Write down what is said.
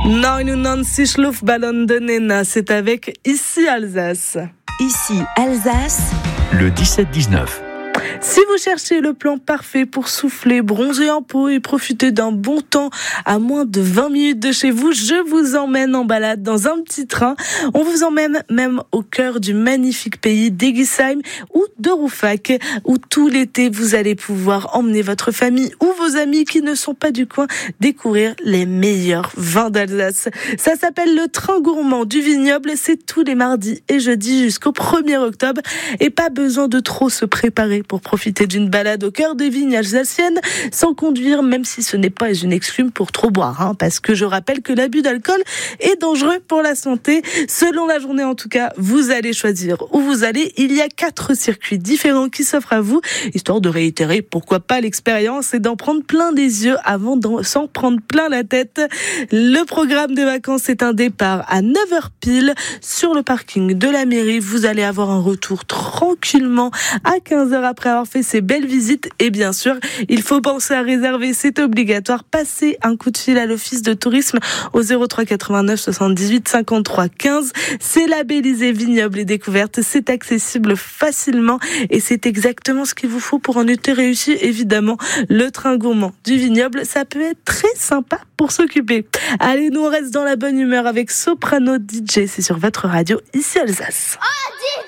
99 Luftballon de Nena, c'est avec Ici Alsace. Ici Alsace, le 17-19. Si vous cherchez le plan parfait pour souffler, bronzer en peau et profiter d'un bon temps à moins de 20 minutes de chez vous, je vous emmène en balade dans un petit train. On vous emmène même au cœur du magnifique pays d'Eguisheim ou de Rouffach, où tout l'été vous allez pouvoir emmener votre famille ou vos amis qui ne sont pas du coin découvrir les meilleurs vins d'Alsace. Ça s'appelle le train gourmand du vignoble. C'est tous les mardis et jeudis jusqu'au 1er octobre. Et pas besoin de trop se préparer pour profiter d'une balade au cœur des vignes alsaciennes sans conduire, même si ce n'est pas une excuse pour trop boire, parce que je rappelle que l'abus d'alcool est dangereux pour la santé. Selon la journée en tout cas, vous allez choisir où vous allez. Il y a 4 circuits différents qui s'offrent à vous, histoire de réitérer pourquoi pas l'expérience et d'en prendre plein des yeux avant de s'en prendre plein la tête. Le programme des vacances, c'est un départ à 9h pile sur le parking de la mairie. Vous allez avoir un retour tranquillement à 15h après avoir fait ces belles visites. Et bien sûr, il faut penser à réserver, c'est obligatoire. Passez un coup de fil à l'office de tourisme au 03 89 78 53 15. C'est labellisé vignoble et découverte. C'est accessible facilement et c'est exactement ce qu'il vous faut pour un été réussi. Évidemment, le train gourmand du vignoble, ça peut être très sympa pour s'occuper. Allez, nous on reste dans la bonne humeur avec Soprano DJ. C'est sur votre radio, ici Alsace.